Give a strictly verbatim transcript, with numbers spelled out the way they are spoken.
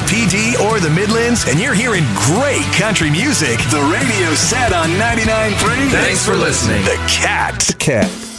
the P D or the Midlands and you're hearing great country music, the radio set on ninety-nine point three. Thanks for listening. The Cat. The Cat.